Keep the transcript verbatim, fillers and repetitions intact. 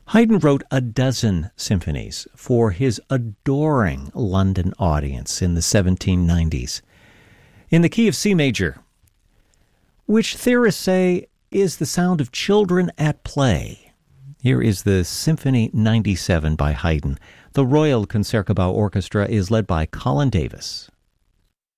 Haydn wrote a dozen symphonies for his adoring London audience in the seventeen nineties. In the key of C major, which theorists say is the sound of children at play. Here is the Symphony ninety-seven by Haydn. The Royal Concertgebouw Orchestra is led by Colin Davis.